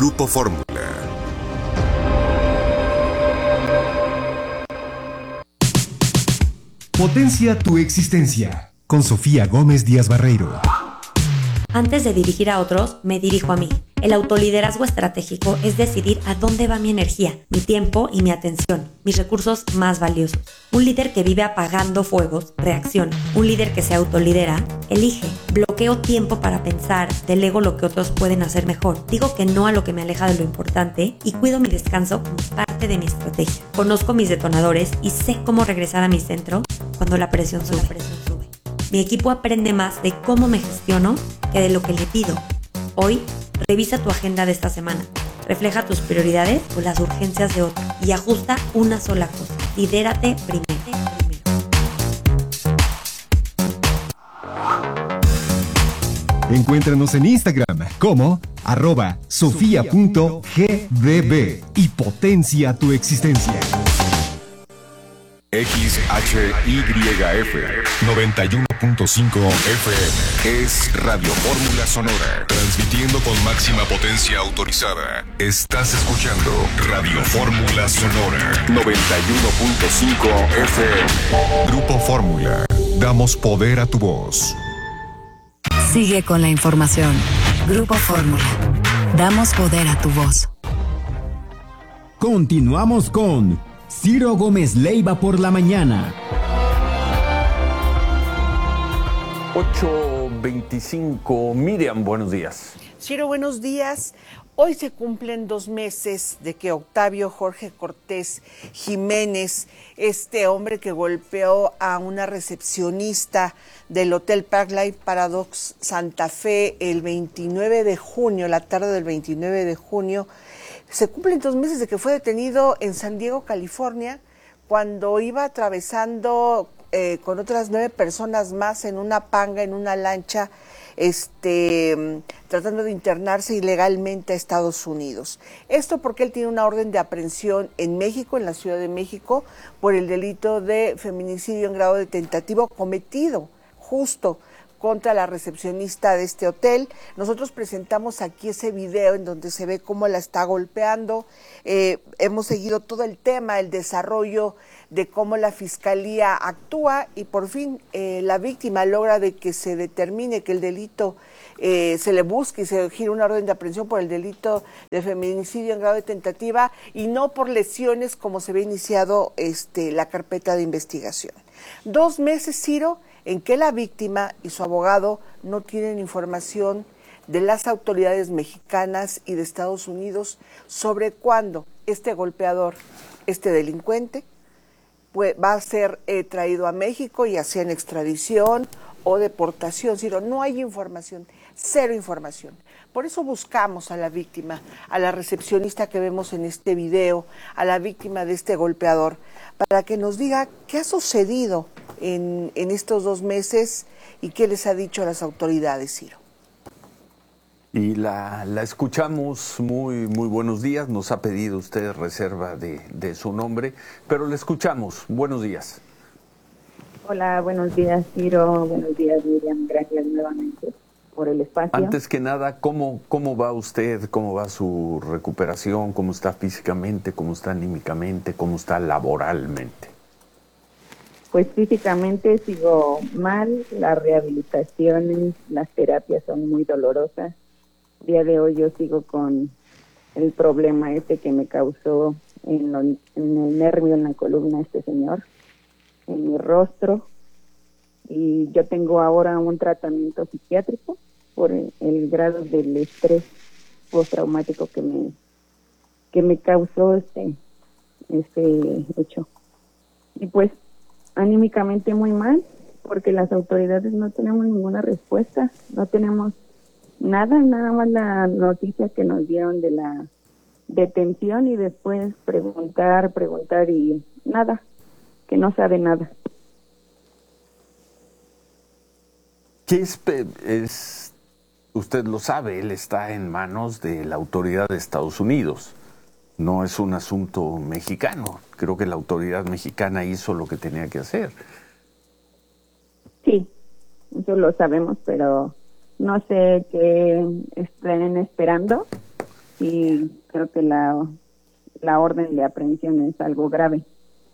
Grupo Fórmula. Potencia tu existencia, con Sofía Gómez Díaz Barreiro. Antes de dirigir a otros, me dirijo a mí. El autoliderazgo estratégico es decidir a dónde va mi energía, mi tiempo y mi atención, mis recursos más valiosos. Un líder que vive apagando fuegos, reacciona. Un líder que se autolidera, elige. Bloqueo tiempo para pensar, delego lo que otros pueden hacer mejor. Digo que no a lo que me aleja de lo importante y cuido mi descanso como parte de mi estrategia. Conozco mis detonadores y sé cómo regresar a mi centro cuando la presión sube. Mi equipo aprende más de cómo me gestiono que de lo que le pido. Hoy, revisa tu agenda de esta semana. Refleja tus prioridades o las urgencias de otro y ajusta una sola cosa. Lidérate primero. Encuéntranos en Instagram como @sofia.gdb y potencia tu existencia. XHYF 91.5 FM es Radio Fórmula Sonora, transmitiendo con máxima potencia autorizada. Estás escuchando Radio Fórmula Sonora 91.5 FM. Grupo Fórmula, damos poder a tu voz. Sigue con la información. Grupo Fórmula, damos poder a tu voz. Continuamos con Ciro Gómez Leiva por la mañana. 8:25. Miriam, buenos días. Ciro, buenos días. Hoy se cumplen 2 meses de que Octavio Jorge Cortés Jiménez, este hombre que golpeó a una recepcionista del Hotel Park Life Paradox Santa Fe el 29 de junio, la tarde del 29 de junio, se cumplen 2 meses de que fue detenido en San Diego, California, cuando iba atravesando con otras 9 personas más en una panga, en una lancha, tratando de internarse ilegalmente a Estados Unidos. Esto porque él tiene una orden de aprehensión en México, en la Ciudad de México, por el delito de feminicidio en grado de tentativo cometido justo contra la recepcionista de este hotel. Nosotros presentamos aquí ese video en donde se ve cómo la está golpeando. Hemos seguido todo el tema, el desarrollo de cómo la fiscalía actúa y por fin la víctima logra de que se determine que el delito se le busque y se gire una orden de aprehensión por el delito de feminicidio en grado de tentativa y no por lesiones como se había iniciado la carpeta de investigación. 2 meses, Ciro, en que la víctima y su abogado no tienen información de las autoridades mexicanas y de Estados Unidos sobre cuándo este golpeador, este delincuente, pues, va a ser traído a México, ya sea en extradición o deportación. Ciro, no hay información, cero información. Por eso buscamos a la víctima, a la recepcionista que vemos en este video, a la víctima de este golpeador, para que nos diga qué ha sucedido en estos 2 meses y qué les ha dicho a las autoridades, Ciro. Y la escuchamos. Muy buenos días. Nos ha pedido usted reserva de su nombre, pero la escuchamos. Buenos días. Hola, buenos días, Ciro. Buenos días, Miriam. Gracias nuevamente por el espacio. Antes que nada, ¿cómo va usted? ¿Cómo va su recuperación? ¿Cómo está físicamente? ¿Cómo está anímicamente? ¿Cómo está laboralmente? Pues físicamente sigo mal, las rehabilitaciones, las terapias son muy dolorosas. El día de hoy yo sigo con el problema que me causó en el nervio, en la columna este señor, en mi rostro. Y yo tengo ahora un tratamiento psiquiátrico por el grado del estrés postraumático que me causó este hecho. Y pues anímicamente muy mal, porque las autoridades no tenemos ninguna respuesta, no tenemos nada más la noticia que nos dieron de la detención y después preguntar y nada, que no sabe nada. ¿Qué es? Usted lo sabe, él está en manos de la autoridad de Estados Unidos. No es un asunto mexicano. Creo que la autoridad mexicana hizo lo que tenía que hacer. Sí, eso lo sabemos, pero no sé qué estén esperando y creo que la orden de aprehensión es algo grave.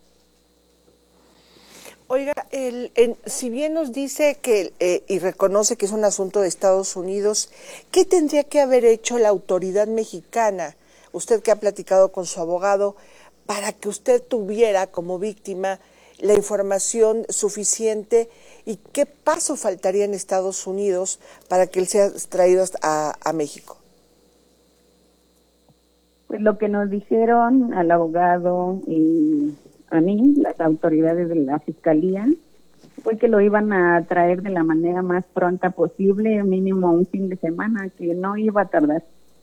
Oiga, si bien nos dice que y reconoce que es un asunto de Estados Unidos, ¿qué tendría que haber hecho la autoridad mexicana, usted que ha platicado con su abogado, para que usted tuviera como víctima la información suficiente y qué paso faltaría en Estados Unidos para que él sea traído a México? Pues lo que nos dijeron al abogado y a mí, las autoridades de la Fiscalía, fue que lo iban a traer de la manera más pronta posible, mínimo un fin de semana, que no iba a tardar.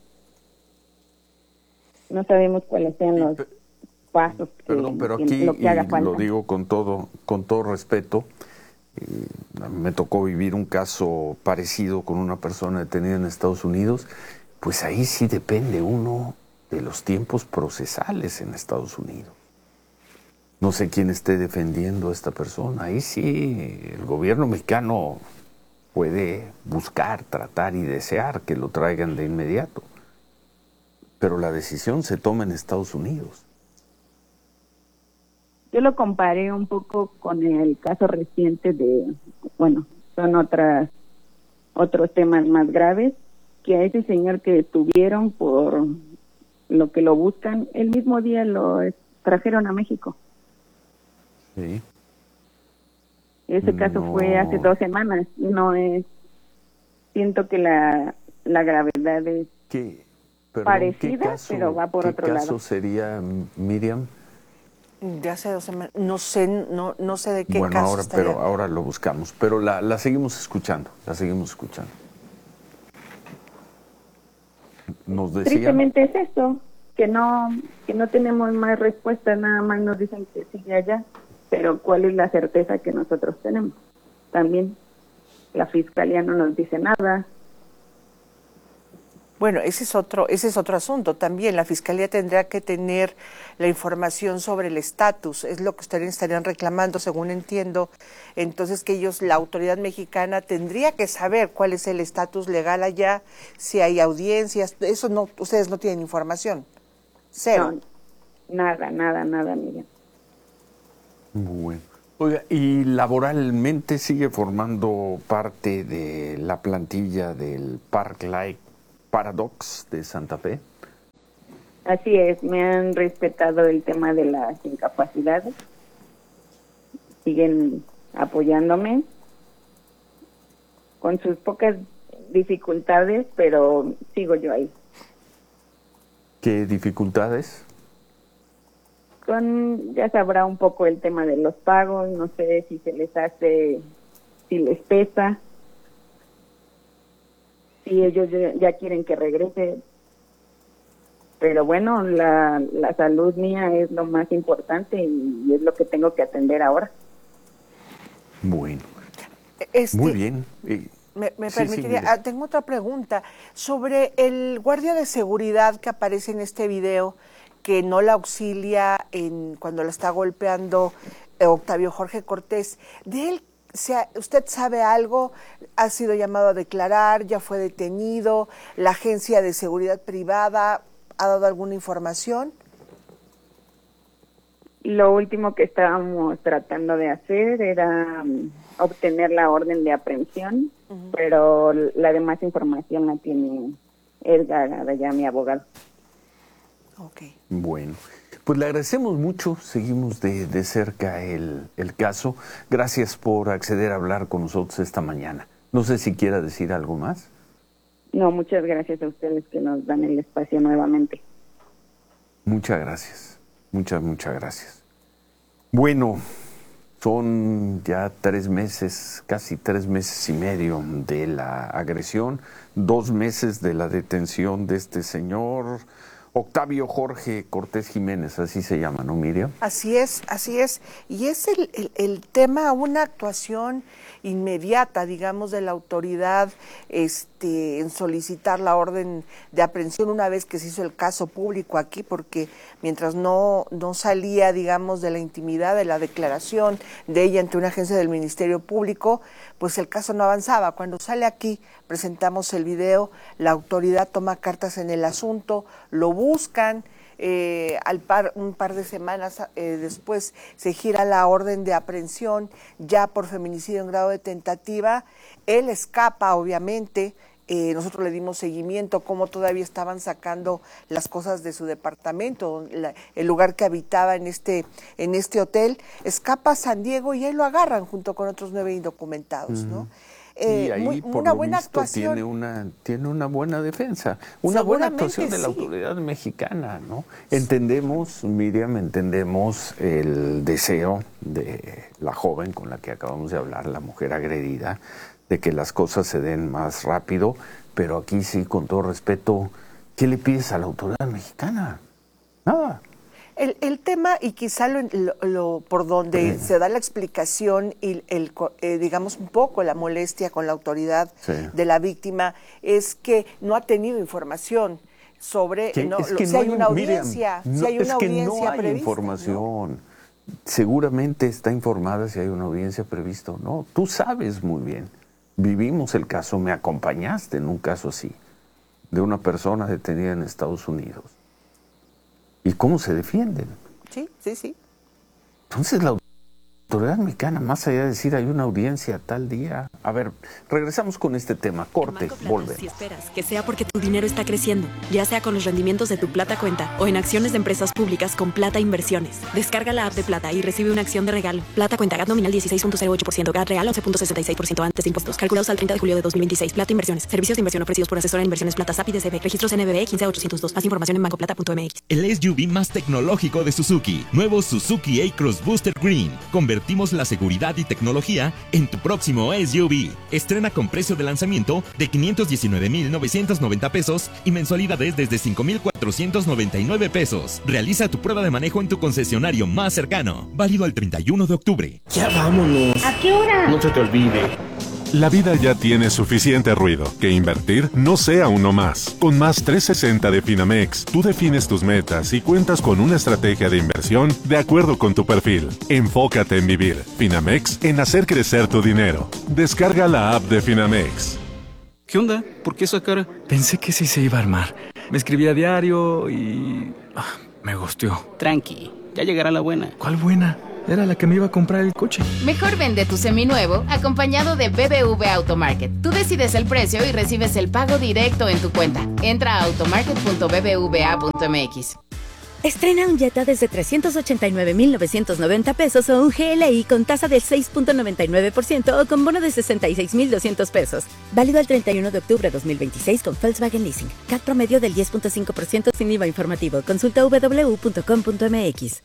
No sabemos cuáles sean los pasos pero que, aquí, lo que haga y falta. lo digo con todo respeto, me tocó vivir un caso parecido con una persona detenida en Estados Unidos, pues ahí sí depende uno de los tiempos procesales en Estados Unidos. No sé quién esté defendiendo a esta persona. Ahí sí, el gobierno mexicano puede buscar, tratar y desear que lo traigan de inmediato. Pero la decisión se toma en Estados Unidos. Yo lo comparé un poco con el caso reciente son otros temas más graves, que a ese señor que detuvieron por lo que lo buscan, el mismo día lo trajeron a México. Sí. Ese caso fue hace 2 semanas. Siento que la gravedad es parecida, pero va por otro lado. ¿Qué caso sería, Miriam? De hace 2 semanas, no sé de qué bueno, caso estaría. Pero ahora lo buscamos, pero la seguimos escuchando, Nos decían... Tristemente es eso, que no tenemos más respuestas, nada más nos dicen que sigue allá, pero ¿cuál es la certeza que nosotros tenemos? También la Fiscalía no nos dice nada. Bueno, ese es otro asunto también. La Fiscalía tendrá que tener la información sobre el estatus, es lo que ustedes estarían reclamando, según entiendo. Entonces que la autoridad mexicana tendría que saber cuál es el estatus legal allá, si hay audiencias, eso no, ustedes no tienen información. Cero. No, nada, Miriam. Bueno. Oiga, ¿y laboralmente sigue formando parte de la plantilla del Park Life Paradox de Santa Fe? Así es, me han respetado el tema de las incapacidades, siguen apoyándome con sus pocas dificultades, pero sigo yo ahí. ¿Qué dificultades? Ya sabrá un poco el tema de los pagos, no sé si si les pesa, si ellos ya quieren que regrese, pero bueno, la salud mía es lo más importante y es lo que tengo que atender ahora. Bueno, muy bien. Me permitiría, tengo otra pregunta sobre el guardia de seguridad que aparece en este video, que no la auxilia cuando la está golpeando Octavio Jorge Cortés. De él, ¿usted sabe algo? ¿Ha sido llamado a declarar? ¿Ya fue detenido? ¿La agencia de seguridad privada ha dado alguna información? Lo último que estábamos tratando de hacer era obtener la orden de aprehensión, pero la demás información la tiene Edgar, allá mi abogado. Okay. Bueno, pues le agradecemos mucho, seguimos de cerca el caso. Gracias por acceder a hablar con nosotros esta mañana. No sé si quiera decir algo más. No, muchas gracias a ustedes que nos dan el espacio nuevamente. Muchas gracias, muchas gracias. Bueno, son ya 3 meses, casi 3 meses y medio de la agresión, 2 meses de la detención de este señor Octavio Jorge Cortés Jiménez, así se llama, ¿no, Miriam? Así es. Y es el tema, una actuación inmediata, digamos, de la autoridad en solicitar la orden de aprehensión una vez que se hizo el caso público aquí, porque mientras no salía, digamos, de la intimidad de la declaración de ella ante una agencia del Ministerio Público, pues el caso no avanzaba. Cuando sale aquí, presentamos el video, la autoridad toma cartas en el asunto, lo buscan, un par de semanas después se gira la orden de aprehensión ya por feminicidio en grado de tentativa. Él escapa, obviamente. Nosotros le dimos seguimiento, cómo todavía estaban sacando las cosas de su departamento, el lugar que habitaba en este hotel. Escapa a San Diego y ahí lo agarran junto con otros 9 indocumentados, ¿no? Y ahí, por una lo buena visto, actuación. tiene una buena defensa, una buena actuación de la autoridad mexicana, ¿no? Entendemos, Miriam, el deseo de la joven con la que acabamos de hablar, la mujer agredida, de que las cosas se den más rápido, pero aquí sí, con todo respeto, ¿qué le pides a la autoridad mexicana? Nada. El tema, y quizá por donde se da la explicación y digamos un poco la molestia con la autoridad de la víctima, es que no ha tenido información sobre si hay una audiencia, si hay una audiencia prevista. Información. ¿No? Seguramente está informada si hay una audiencia prevista o no. Tú sabes muy bien. Vivimos el caso, me acompañaste en un caso así, de una persona detenida en Estados Unidos. ¿Y cómo se defienden? Sí. Entonces la autoridad mexicana, más allá de decir hay una audiencia tal día... A ver, regresamos con este tema. Corte, volvemos. Si esperas que sea porque tu dinero está creciendo, ya sea con los rendimientos de tu Plata Cuenta o en acciones de empresas públicas con Plata Inversiones. Descarga la app de Plata y recibe una acción de regalo. Plata Cuenta, GAT nominal 16.08%, GAT real 11.66% antes de impuestos. Calculados al 30 de julio de 2026. Plata Inversiones. Servicios de inversión ofrecidos por asesora en inversiones Plata SAP y DCB. Registros NBB 15802. Más información en bancoplata.mx. El SUV más tecnológico de Suzuki. Nuevo Suzuki A-Cross Booster Green. Convertimos la seguridad y tecnología en tu próximo SUV. Estrena con precio de lanzamiento de 519,990 pesos y mensualidades desde 5,499 pesos. Realiza tu prueba de manejo en tu concesionario más cercano. Válido el 31 de octubre. Ya vámonos. ¿A qué hora? No se te olvide. La vida ya tiene suficiente ruido, que invertir no sea uno más. Con Más 360 de Finamex, tú defines tus metas y cuentas con una estrategia de inversión de acuerdo con tu perfil. Enfócate en vivir. Finamex, en hacer crecer tu dinero. Descarga la app de Finamex. ¿Qué onda? ¿Por qué esa cara? Pensé que sí se iba a armar. Me escribí a diario y... me gusteó. Tranqui, ya llegará la buena. ¿Cuál buena? Era la que me iba a comprar el coche. Mejor vende tu seminuevo acompañado de BBV Automarket. Tú decides el precio y recibes el pago directo en tu cuenta. Entra a automarket.bbva.mx. Estrena un Jetta desde 389,990 pesos o un GLI con tasa del 6.99% o con bono de 66,200 pesos. Válido al 31 de octubre de 2026 con Volkswagen Leasing. CAT promedio del 10.5% sin IVA informativo. Consulta www.com.mx.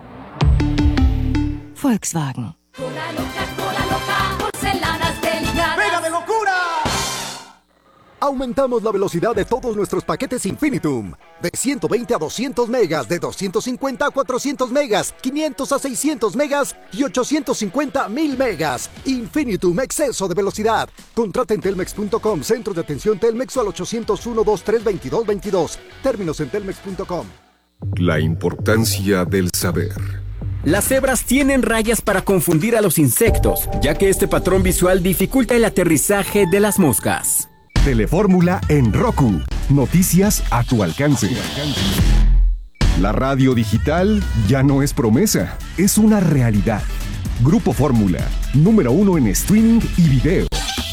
Volkswagen. Cola loca, porcelanas delicadas. ¡Pega de locura! Aumentamos la velocidad de todos nuestros paquetes Infinitum. De 120 a 200 megas, de 250 a 400 megas, 500 a 600 megas y 850 a 1000 megas. Infinitum, exceso de velocidad. Contrata en telmex.com, centro de atención Telmex o al 801-2322-22. Términos en telmex.com. La importancia del saber. Las cebras tienen rayas para confundir a los insectos, ya que este patrón visual dificulta el aterrizaje de las moscas. Telefórmula en Roku. Noticias a tu alcance. La radio digital ya no es promesa, es una realidad. Grupo Fórmula, número 1 en streaming y video.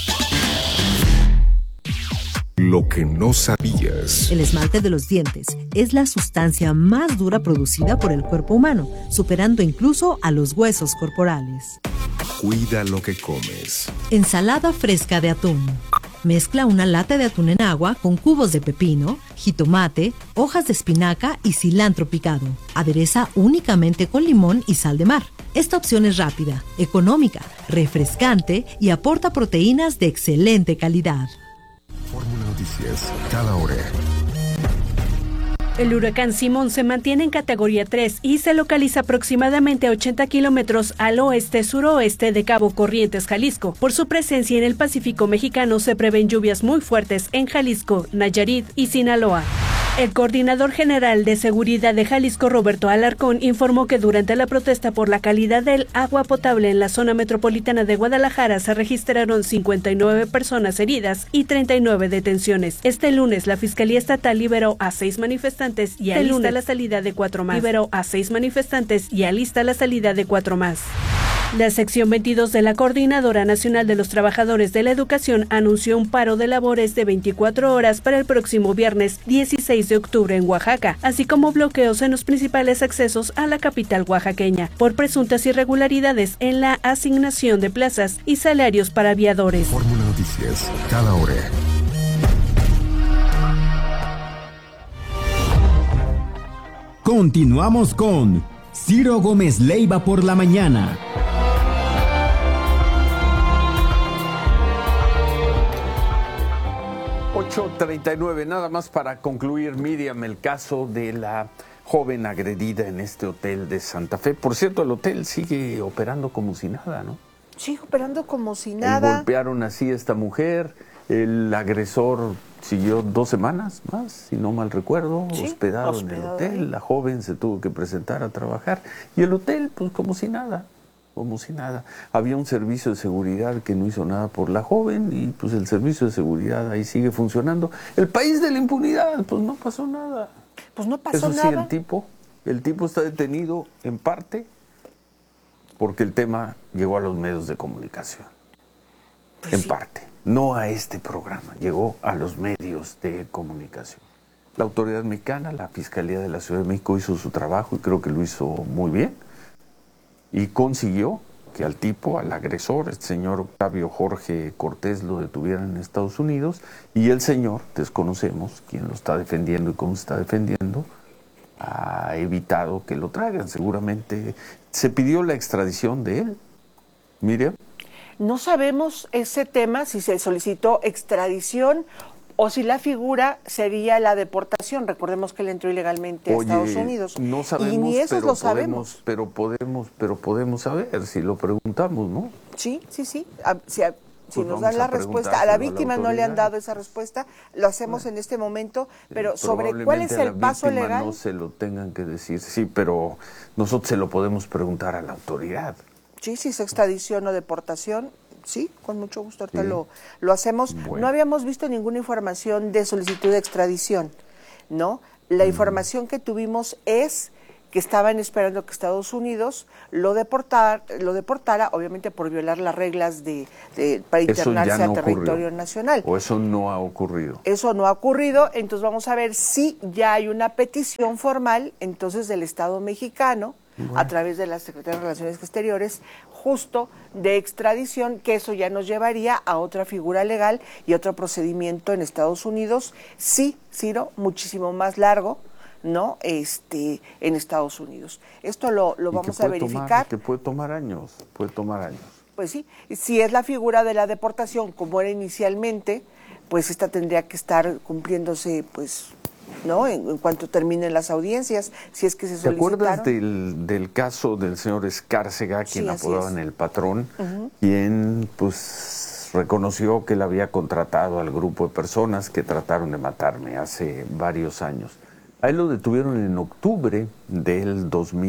Lo que no sabías. El esmalte de los dientes es la sustancia más dura producida por el cuerpo humano, superando incluso a los huesos corporales. Cuida lo que comes. Ensalada fresca de atún. Mezcla una lata de atún en agua con cubos de pepino, jitomate, hojas de espinaca y cilantro picado. Adereza únicamente con limón y sal de mar. Esta opción es rápida, económica, refrescante y aporta proteínas de excelente calidad. Fórmula Noticias, cada hora. El huracán Simón se mantiene en categoría 3 y se localiza aproximadamente a 80 kilómetros al oeste-suroeste de Cabo Corrientes, Jalisco. Por su presencia en el Pacífico mexicano se prevén lluvias muy fuertes en Jalisco, Nayarit y Sinaloa. El coordinador general de seguridad de Jalisco, Roberto Alarcón, informó que durante la protesta por la calidad del agua potable en la zona metropolitana de Guadalajara se registraron 59 personas heridas y 39 detenciones. Este lunes, la Fiscalía Estatal liberó a 6 manifestantes y alista la salida de 4 más. La sección 22 de la Coordinadora Nacional de los Trabajadores de la Educación anunció un paro de labores de 24 horas para el próximo viernes 16 de octubre en Oaxaca, así como bloqueos en los principales accesos a la capital oaxaqueña, por presuntas irregularidades en la asignación de plazas y salarios para aviadores. Fórmula Noticias, cada hora. Continuamos con Ciro Gómez Leiva por la mañana. .39, nada más para concluir, Miriam, el caso de la joven agredida en este hotel de Santa Fe. Por cierto, el hotel sigue operando como si nada, ¿no? Sí, operando como si nada. Golpearon así a esta mujer, el agresor siguió 2 semanas más, si no mal recuerdo, sí, hospedado en el hotel. La joven se tuvo que presentar a trabajar y el hotel, pues como si nada. Como si nada. Había un servicio de seguridad que no hizo nada por la joven y pues el servicio de seguridad ahí sigue funcionando. El país de la impunidad, pues no pasó nada. Pues no pasó nada. Eso sí, el tipo está detenido en parte porque el tema llegó a los medios de comunicación. Pues en parte. No a este programa, llegó a los medios de comunicación. La autoridad mexicana, la Fiscalía de la Ciudad de México hizo su trabajo y creo que lo hizo muy bien. Y consiguió que al tipo, al agresor, el señor Octavio Jorge Cortés, lo detuvieran en Estados Unidos y el señor, desconocemos quién lo está defendiendo y cómo se está defendiendo, ha evitado que lo traigan. Seguramente se pidió la extradición de él. Miriam. No sabemos ese tema, si se solicitó extradición o si la figura sería la deportación. Recordemos que él entró ilegalmente a Estados Unidos. No sabemos, y ni eso lo sabemos. Pero podemos saber si lo preguntamos, ¿no? Sí. Si nos dan la respuesta, a la víctima no le han dado esa respuesta, lo hacemos en este momento, pero sobre cuál es el paso legal. No se lo tengan que decir, sí, pero nosotros se lo podemos preguntar a la autoridad. Sí, si es extradición o deportación. Sí, con mucho gusto, ahorita lo hacemos. Bueno. No habíamos visto ninguna información de solicitud de extradición, ¿no? La información que tuvimos es que estaban esperando que Estados Unidos lo deportara, obviamente por violar las reglas para internarse a territorio nacional. ¿O eso no ha ocurrido? Eso no ha ocurrido, entonces vamos a ver si ya hay una petición formal, entonces, del Estado mexicano, a través de la Secretaría de Relaciones Exteriores, justo de extradición, que eso ya nos llevaría a otra figura legal y otro procedimiento en Estados Unidos, sí, Ciro, muchísimo más largo, ¿no? En Estados Unidos. Esto lo vamos a verificar. Que puede tomar años. Pues sí, si es la figura de la deportación como era inicialmente, pues esta tendría que estar cumpliéndose, pues, ¿no? En cuanto terminen las audiencias, si es que se solicitaron. ¿Te acuerdas del caso del señor Escárcega, quien apodaban el patrón, quien pues reconoció que él había contratado al grupo de personas que trataron de matarme hace varios años? A él lo detuvieron en octubre del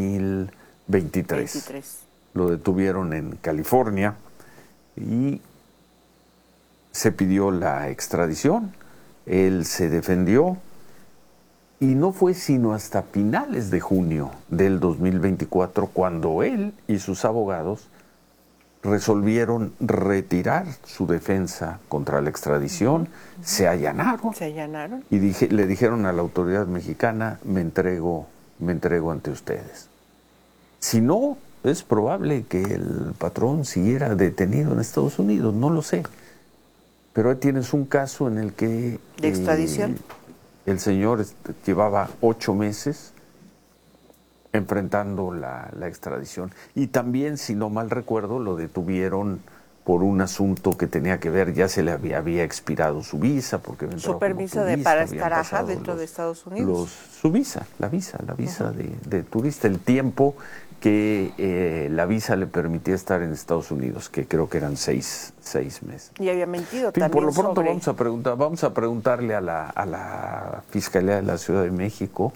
2023. Lo detuvieron en California y se pidió la extradición. Él se defendió. Y no fue sino hasta finales de junio del 2024 cuando él y sus abogados resolvieron retirar su defensa contra la extradición, se allanaron. Y le dijeron a la autoridad mexicana, me entrego ante ustedes. Si no, es probable que el patrón siguiera detenido en Estados Unidos, no lo sé. Pero ahí tienes un caso en el que... ¿De extradición? El señor llevaba 8 meses enfrentando la extradición. Y también, si no mal recuerdo, lo detuvieron por un asunto que tenía que ver, ya se le había expirado su visa, porque su permiso para estar dentro de Estados Unidos. Su visa, la visa de turista, el tiempo que la visa le permitía estar en Estados Unidos, que creo que eran 6 meses. Y había mentido en fin, también. Por lo pronto vamos a preguntarle a la Fiscalía de la Ciudad de México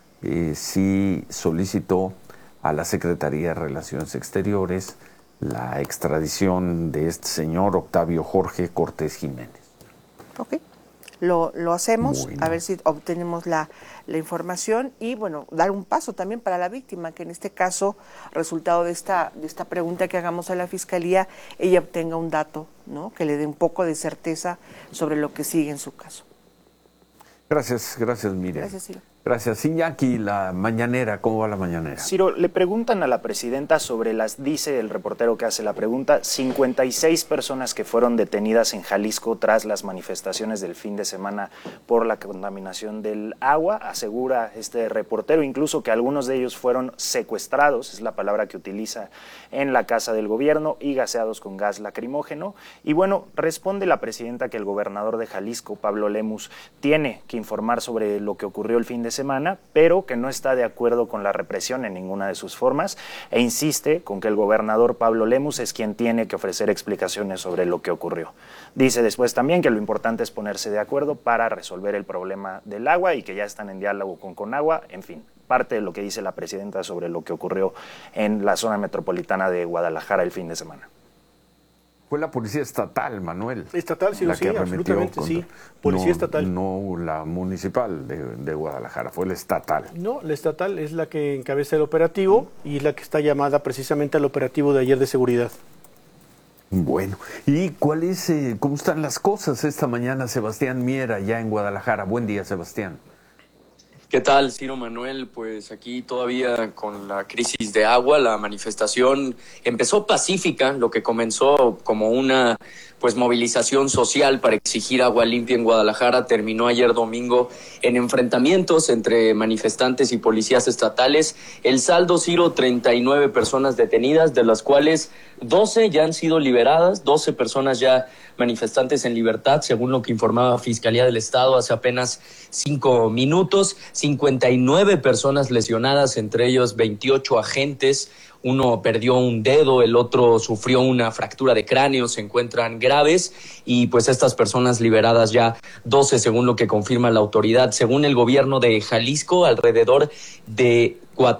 si solicitó a la Secretaría de Relaciones Exteriores la extradición de este señor Octavio Jorge Cortés Jiménez. Ok, lo hacemos, a ver si obtenemos la información y, bueno, dar un paso también para la víctima, que en este caso, resultado de esta pregunta que hagamos a la Fiscalía, ella obtenga un dato, ¿no?, que le dé un poco de certeza sobre lo que sigue en su caso. Gracias, Miriam. Gracias, Ciro. Gracias. Iñaki, la mañanera, ¿cómo va la mañanera? Ciro, le preguntan a la presidenta sobre dice el reportero que hace la pregunta, 56 personas que fueron detenidas en Jalisco tras las manifestaciones del fin de semana por la contaminación del agua. Asegura este reportero incluso que algunos de ellos fueron secuestrados, es la palabra que utiliza, en la casa del gobierno y gaseados con gas lacrimógeno. Y bueno, responde la presidenta que el gobernador de Jalisco, Pablo Lemus, tiene que informar sobre lo que ocurrió el fin de semana, pero que no está de acuerdo con la represión en ninguna de sus formas e insiste con que el gobernador Pablo Lemus es quien tiene que ofrecer explicaciones sobre lo que ocurrió. Dice después también que lo importante es ponerse de acuerdo para resolver el problema del agua y que ya están en diálogo con Conagua, en fin, parte de lo que dice la presidenta sobre lo que ocurrió en la zona metropolitana de Guadalajara el fin de semana. Fue la policía estatal, Manuel. Estatal, sí, absolutamente, sí. Policía estatal. No la municipal de Guadalajara, fue la estatal. No, la estatal es la que encabeza el operativo y es la que está llamada precisamente al operativo de ayer de seguridad. Bueno, ¿y cómo están las cosas esta mañana, Sebastián Miera, ya en Guadalajara? Buen día, Sebastián. ¿Qué tal, Ciro Manuel? Pues aquí todavía con la crisis de agua, la manifestación empezó pacífica, lo que comenzó como una movilización social para exigir agua limpia en Guadalajara, terminó ayer domingo en enfrentamientos entre manifestantes y policías estatales. El saldo, Ciro, 39 personas detenidas, de las cuales 12 ya han sido liberadas, 12 personas ya manifestantes en libertad, según lo que informaba Fiscalía del Estado hace apenas 5 minutos, 59 personas lesionadas, entre ellos 28 agentes, uno perdió un dedo, el otro sufrió una fractura de cráneo, se encuentran graves y pues estas personas liberadas ya 12 según lo que confirma la autoridad. Según el gobierno de Jalisco, alrededor de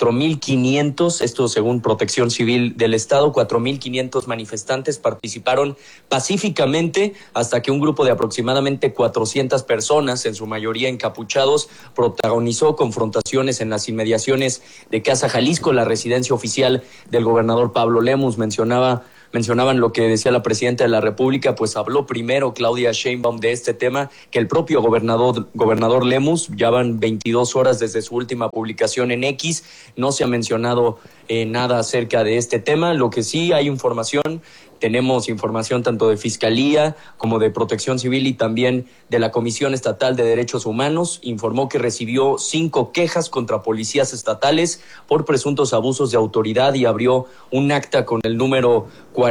4.500, esto según Protección Civil del Estado, 4.500 manifestantes participaron pacíficamente hasta que un grupo de aproximadamente 400 personas, en su mayoría encapuchados, protagonizó confrontaciones en las inmediaciones de Casa Jalisco, la residencia oficial del gobernador Pablo Lemus. Mencionaban lo que decía la presidenta de la República, pues habló primero Claudia Sheinbaum de este tema que el propio gobernador Lemus. Ya van 22 horas desde su última publicación en X, no se ha mencionado nada acerca de este tema. Lo que sí hay información, tenemos información tanto de Fiscalía como de Protección Civil y también de la Comisión Estatal de Derechos Humanos. Informó que recibió 5 quejas contra policías estatales por presuntos abusos de autoridad y abrió un acta con el número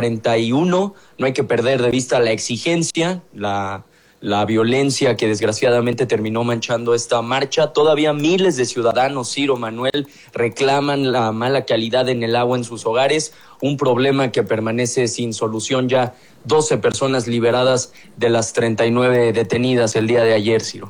41. No hay que perder de vista la exigencia, la violencia que desgraciadamente terminó manchando esta marcha. Todavía miles de ciudadanos, Ciro Manuel, reclaman la mala calidad en el agua en sus hogares, un problema que permanece sin solución. Ya 12 personas liberadas de las 39 detenidas el día de ayer, Ciro.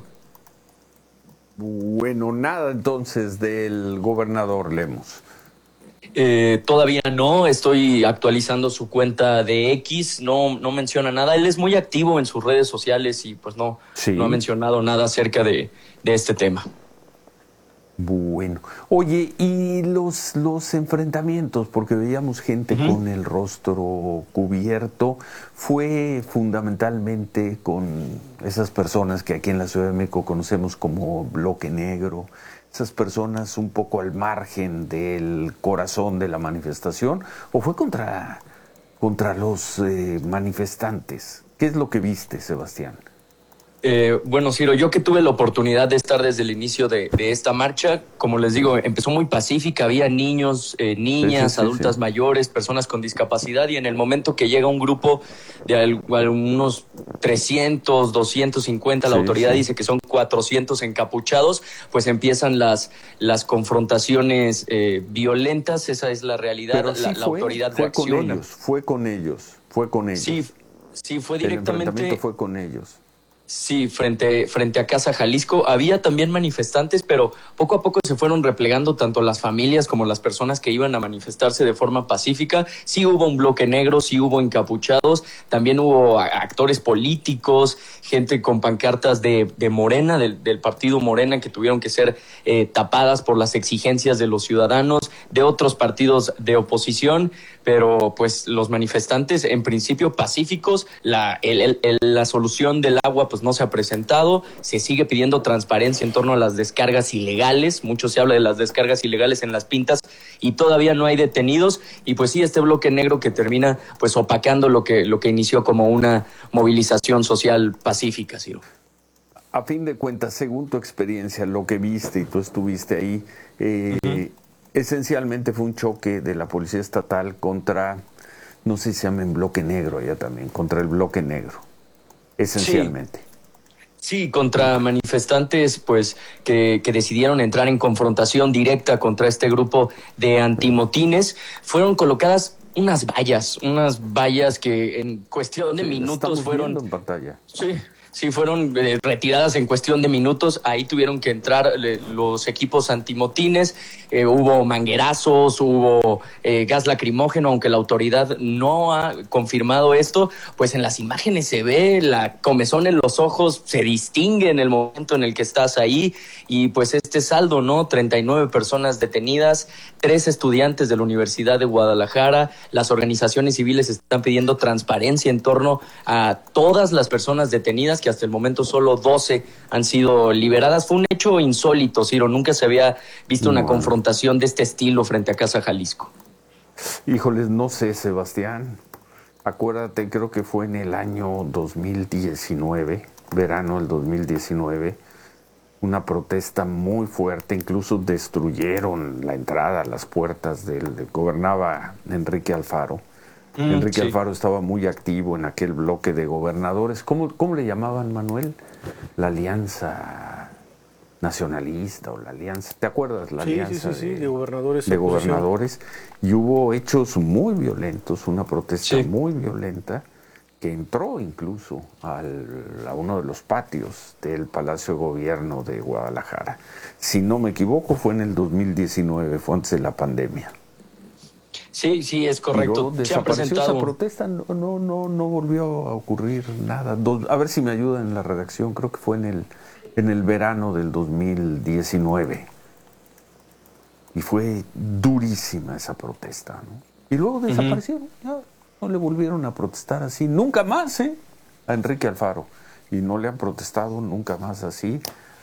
Bueno, nada entonces del gobernador Lemus. Todavía no, estoy actualizando su cuenta de X, no menciona nada. Él es muy activo en sus redes sociales y pues no ha mencionado nada acerca de este tema. Bueno, oye, y los enfrentamientos, porque veíamos gente con el rostro cubierto, fue fundamentalmente con esas personas que aquí en la Ciudad de México conocemos como bloque negro, esas personas un poco al margen del corazón de la manifestación, o fue contra los manifestantes. ¿Qué es lo que viste, Sebastián? Bueno, Ciro, yo que tuve la oportunidad de estar desde el inicio de esta marcha, como les digo, empezó muy pacífica, había niños, niñas, adultas mayores, personas con discapacidad, y en el momento que llega un grupo de unos 300, 250, la autoridad dice que son 400 encapuchados, pues empiezan las confrontaciones violentas, esa es la realidad. Pero la autoridad reacciona. Fue con ellos. Sí, fue directamente. El enfrentamiento fue con ellos. Sí, frente a Casa Jalisco. Había también manifestantes, pero poco a poco se fueron replegando tanto las familias como las personas que iban a manifestarse de forma pacífica. Sí hubo un bloque negro, sí hubo encapuchados, también hubo actores políticos, gente con pancartas de Morena, del partido Morena, que tuvieron que ser tapadas por las exigencias de los ciudadanos, de otros partidos de oposición, pero pues los manifestantes en principio pacíficos. La solución del agua pues no se ha presentado, se sigue pidiendo transparencia en torno a las descargas ilegales, mucho se habla de las descargas ilegales en Las Pintas y todavía no hay detenidos, y pues sí, este bloque negro que termina pues opacando lo que inició como una movilización social pacífica, Ciro. A fin de cuentas, según tu experiencia, lo que viste y tú estuviste ahí, esencialmente fue un choque de la Policía Estatal contra, no sé si se llama en bloque negro allá también, contra el bloque negro. Esencialmente. Sí, contra manifestantes pues que decidieron entrar en confrontación directa contra este grupo de antimotines. Fueron colocadas unas vallas que en cuestión de minutos fueron... Viendo en pantalla. Sí, fueron retiradas en cuestión de minutos. Ahí tuvieron que entrar los equipos antimotines. Hubo manguerazos, hubo gas lacrimógeno, aunque la autoridad no ha confirmado esto. Pues en las imágenes se ve la comezón en los ojos, se distingue en el momento en el que estás ahí. Y pues este saldo, ¿no? 39 personas detenidas, 3 estudiantes de la Universidad de Guadalajara. Las organizaciones civiles están pidiendo transparencia en torno a todas las personas detenidas, que hasta el momento solo 12 han sido liberadas. Fue un hecho insólito, Ciro. Nunca se había visto una confrontación de este estilo frente a Casa Jalisco. Híjoles, no sé, Sebastián. Acuérdate, creo que fue en el año 2019, verano del 2019, una protesta muy fuerte. Incluso destruyeron la entrada, las puertas gobernaba Enrique Alfaro. Enrique Alfaro estaba muy activo en aquel bloque de gobernadores. ¿Cómo le llamaban, Manuel? La Alianza Nacionalista o la Alianza... ¿Te acuerdas? La Alianza de gobernadores. De gobernadores. Y hubo hechos muy violentos, una protesta muy violenta que entró incluso a uno de los patios del Palacio de Gobierno de Guadalajara. Si no me equivoco, fue en el 2019, fue antes de la pandemia. Sí, es correcto. Desapareció esa protesta, no volvió a ocurrir nada. A ver si me ayudan en la redacción, creo que fue en el verano del 2019. Y fue durísima esa protesta, ¿no? Y luego desaparecieron, ya no le volvieron a protestar así, nunca más, a Enrique Alfaro. Y no le han protestado nunca más así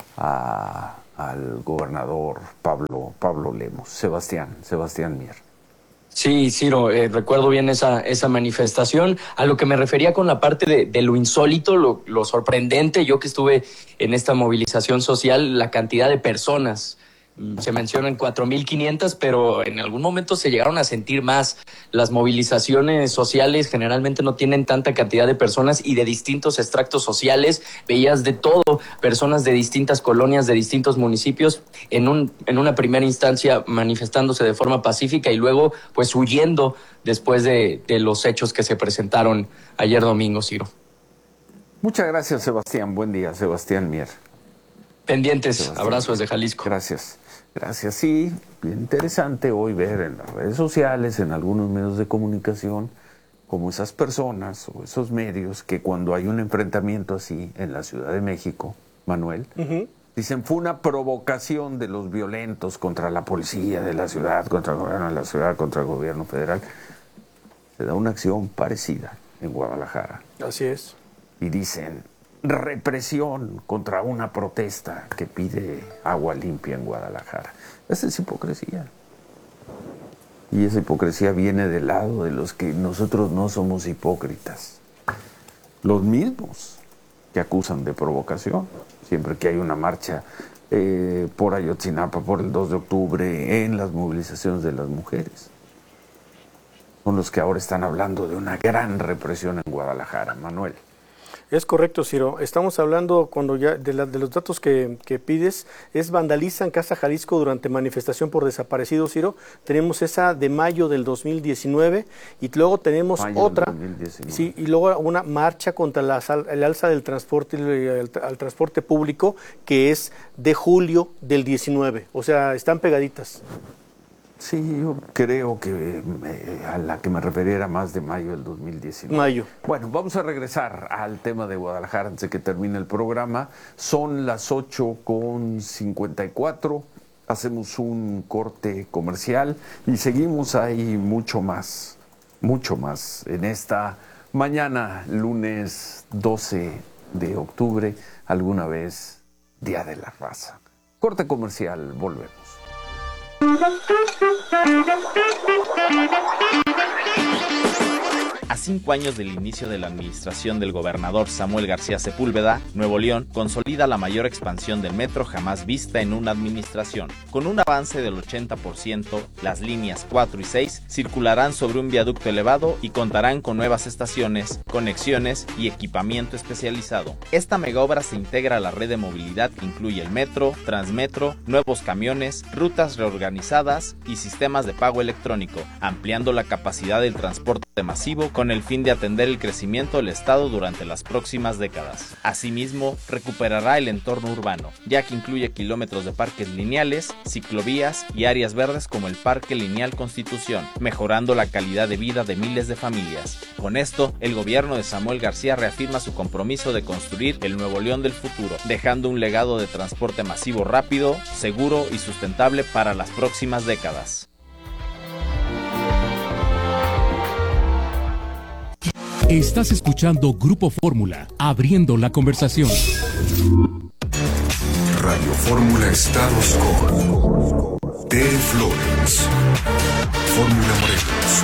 al gobernador Pablo Lemos, Sebastián Mier. Sí, Ciro, recuerdo bien esa manifestación. A lo que me refería con la parte de lo insólito, lo sorprendente, yo que estuve en esta movilización social, la cantidad de personas. Se mencionan 4.500, pero en algún momento se llegaron a sentir más. Las movilizaciones sociales generalmente no tienen tanta cantidad de personas y de distintos extractos sociales. Veías de todo, personas de distintas colonias, de distintos municipios, en una primera instancia manifestándose de forma pacífica y luego pues huyendo después de los hechos que se presentaron ayer domingo, Ciro. Muchas gracias, Sebastián. Buen día, Sebastián Mier. Pendientes, Sebastián. Abrazos de Jalisco. Gracias. Sí, bien interesante hoy ver en las redes sociales, en algunos medios de comunicación, como esas personas o esos medios que cuando hay un enfrentamiento así en la Ciudad de México, Manuel, dicen fue una provocación de los violentos contra la policía de la ciudad, contra el gobierno de la ciudad, contra el gobierno federal. Se da una acción parecida en Guadalajara. Así es. Y dicen represión contra una protesta que pide agua limpia en Guadalajara. Esa es hipocresía. Y esa hipocresía viene del lado de los que nosotros no somos hipócritas. Los mismos que acusan de provocación. Siempre que hay una marcha por Ayotzinapa, por el 2 de octubre, en las movilizaciones de las mujeres. Son los que ahora están hablando de una gran represión en Guadalajara, Manuel. Es correcto, Ciro. Estamos hablando cuando ya de los datos que pides, vandalizan Casa Jalisco durante manifestación por desaparecidos, Ciro. Tenemos esa de mayo del 2019 y luego tenemos otra, sí, y luego una marcha contra el alza del transporte al transporte público que es de julio del 19. O sea, están pegaditas. Sí, yo creo que a la que me refería era más de mayo del 2019. Mayo. Bueno, vamos a regresar al tema de Guadalajara antes de que termine el programa. Son las 8:54. Hacemos un corte comercial y seguimos ahí mucho más en esta mañana, lunes 12 de octubre, alguna vez Día de la Raza. Corte comercial, volvemos. A 5 años del inicio de la administración del gobernador Samuel García Sepúlveda, Nuevo León consolida la mayor expansión del metro jamás vista en una administración. Con un avance del 80%, las líneas 4 y 6 circularán sobre un viaducto elevado y contarán con nuevas estaciones, conexiones y equipamiento especializado. Esta megaobra se integra a la red de movilidad que incluye el metro, transmetro, nuevos camiones, rutas reorganizadas y sistemas de pago electrónico, ampliando la capacidad del transporte masivo con el fin de atender el crecimiento del Estado durante las próximas décadas. Asimismo, recuperará el entorno urbano, ya que incluye kilómetros de parques lineales, ciclovías y áreas verdes como el Parque Lineal Constitución, mejorando la calidad de vida de miles de familias. Con esto, el gobierno de Samuel García reafirma su compromiso de construir el Nuevo León del futuro, dejando un legado de transporte masivo rápido, seguro y sustentable para las próximas décadas. Estás escuchando Grupo Fórmula, abriendo la conversación. Radio Fórmula Estados con Tere Flores. Fórmula Morelos.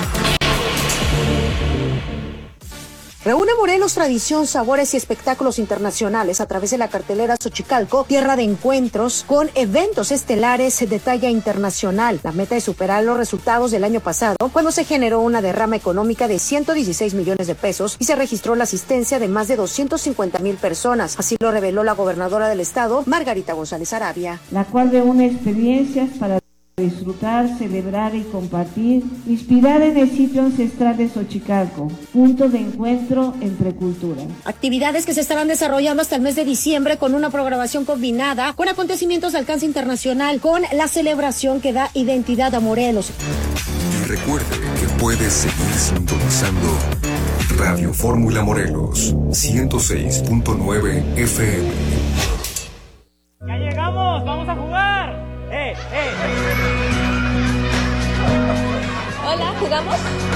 Reúne Morelos tradición, sabores y espectáculos internacionales a través de la cartelera Xochicalco, tierra de encuentros con eventos estelares de talla internacional. La meta es superar los resultados del año pasado, cuando se generó una derrama económica de 116 millones de pesos y se registró la asistencia de más de 250,000 personas. Así lo reveló la gobernadora del estado, Margarita González Arabia. La cual reúne experiencias para disfrutar, celebrar y compartir, inspirada en el sitio ancestral de Xochicalco, punto de encuentro entre culturas. Actividades que se estarán desarrollando hasta el mes de diciembre con una programación combinada con acontecimientos de alcance internacional, con la celebración que da identidad a Morelos. Y recuerde que puedes seguir sintonizando Radio Fórmula Morelos 106.9 FM. ¡Ya llegamos! ¡Vamos a jugar! Hola, ¿jugamos?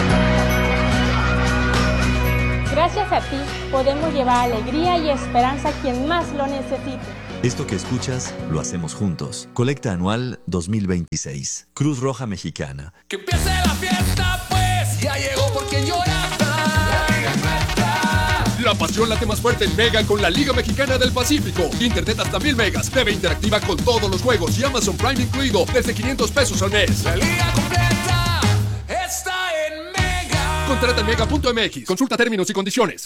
Gracias a ti podemos llevar alegría y esperanza a quien más lo necesite. Esto que escuchas lo hacemos juntos. Colecta anual 2026. Cruz Roja Mexicana. ¡Que empiece la fiesta, pues! ¡Ya llegó por quien llora! La pasión late más fuerte en Mega con la Liga Mexicana del Pacífico. Internet hasta 1000 megas, TV interactiva con todos los juegos y Amazon Prime incluido desde 500 pesos al mes. La liga completa está en Mega. Contrata en mega.mx. Consulta términos y condiciones.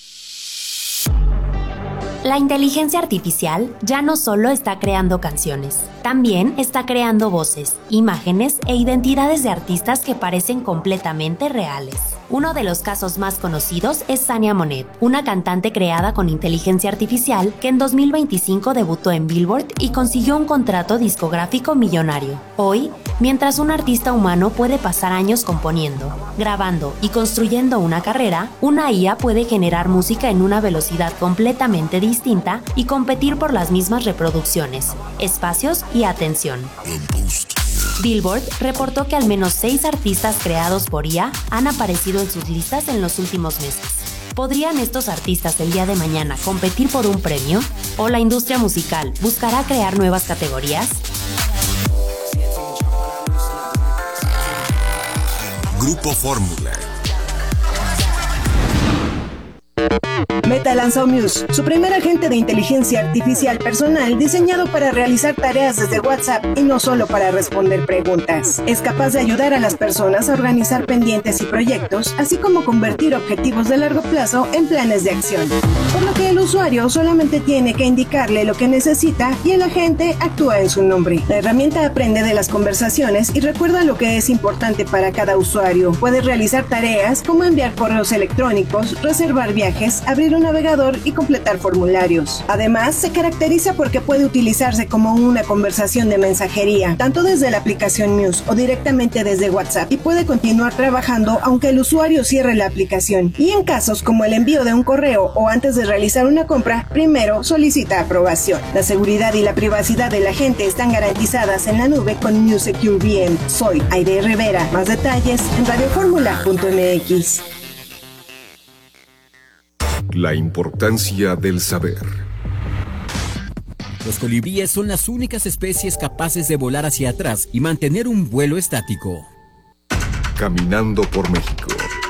La inteligencia artificial ya no solo está creando canciones, también está creando voces, imágenes e identidades de artistas que parecen completamente reales. Uno de los casos más conocidos es Sania Monet, una cantante creada con inteligencia artificial que en 2025 debutó en Billboard y consiguió un contrato discográfico millonario. Hoy, mientras un artista humano puede pasar años componiendo, grabando y construyendo una carrera, una IA puede generar música en una velocidad completamente distinta y competir por las mismas reproducciones, espacios y atención. Billboard reportó que al menos 6 artistas creados por IA han aparecido en sus listas en los últimos meses. ¿Podrían estos artistas el día de mañana competir por un premio? ¿O la industria musical buscará crear nuevas categorías? Grupo Fórmula. Meta lanzó Muse, su primer agente de inteligencia artificial personal diseñado para realizar tareas desde WhatsApp y no solo para responder preguntas. Es capaz de ayudar a las personas a organizar pendientes y proyectos, así como convertir objetivos de largo plazo en planes de acción. Por lo que el usuario solamente tiene que indicarle lo que necesita y el agente actúa en su nombre. La herramienta aprende de las conversaciones y recuerda lo que es importante para cada usuario. Puede realizar tareas como enviar correos electrónicos, reservar viajes, abrir un navegador y completar formularios. Además, se caracteriza porque puede utilizarse como una conversación de mensajería, tanto desde la aplicación Muse o directamente desde WhatsApp, y puede continuar trabajando aunque el usuario cierre la aplicación. Y en casos como el envío de un correo o antes de realizar una compra, primero solicita aprobación. La seguridad y la privacidad del agente están garantizadas en la nube con Muse Secure VM. Soy Aide Rivera. Más detalles en radioformula.mx. La importancia del saber. Los colibríes son las únicas especies capaces de volar hacia atrás y mantener un vuelo estático. Caminando por México.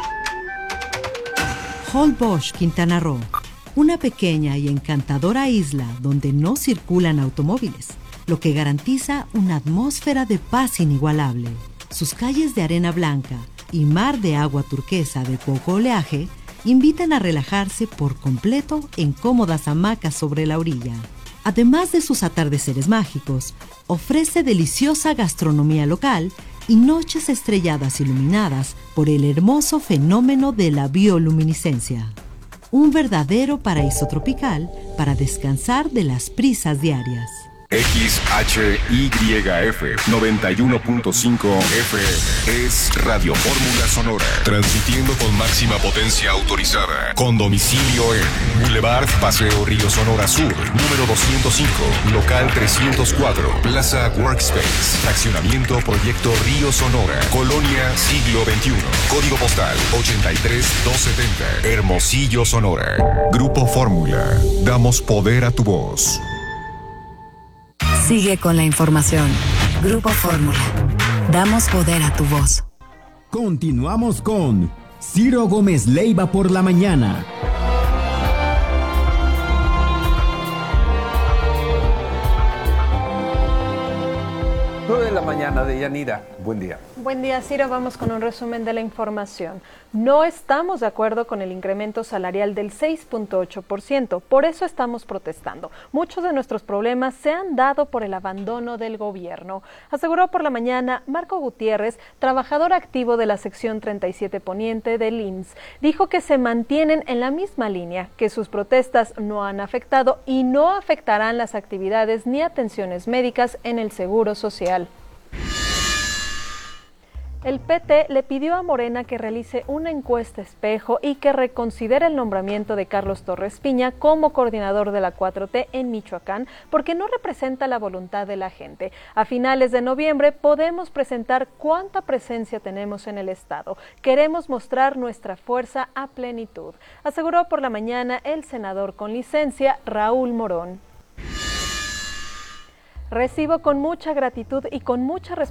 Holbox, Quintana Roo. Una pequeña y encantadora isla donde no circulan automóviles, lo que garantiza una atmósfera de paz inigualable. Sus calles de arena blanca y mar de agua turquesa de poco oleaje invitan a relajarse por completo en cómodas hamacas sobre la orilla. Además de sus atardeceres mágicos, ofrece deliciosa gastronomía local y noches estrelladas iluminadas por el hermoso fenómeno de la bioluminiscencia. Un verdadero paraíso tropical para descansar de las prisas diarias. XHYF 91.5 FM es Radio Fórmula Sonora, transmitiendo con máxima potencia autorizada, con domicilio en Boulevard Paseo Río Sonora Sur, número 205, local 304, Plaza Workspace, fraccionamiento Proyecto Río Sonora, Colonia Siglo XXI, código postal 83270, Hermosillo, Sonora. Grupo Fórmula, damos poder a tu voz. Sigue con la información. Grupo Fórmula. Damos poder a tu voz. Continuamos con Ciro Gómez Leiva por la mañana. 9 de la mañana de Yanira. Buen día. Buen día, Ciro. Vamos con un resumen de la información. No estamos de acuerdo con el incremento salarial del 6.8%. Por eso estamos protestando. Muchos de nuestros problemas se han dado por el abandono del gobierno, aseguró por la mañana Marco Gutiérrez, trabajador activo de la sección 37 Poniente del IMSS. Dijo que se mantienen en la misma línea, que sus protestas no han afectado y no afectarán las actividades ni atenciones médicas en el Seguro Social. El PT le pidió a Morena que realice una encuesta espejo y que reconsidere el nombramiento de Carlos Torres Piña como coordinador de la 4T en Michoacán, porque no representa la voluntad de la gente. A finales de noviembre podemos presentar cuánta presencia tenemos en el estado. Queremos mostrar nuestra fuerza a plenitud, aseguró por la mañana el senador con licencia Raúl Morón. Recibo con mucha gratitud y con mucha responsabilidad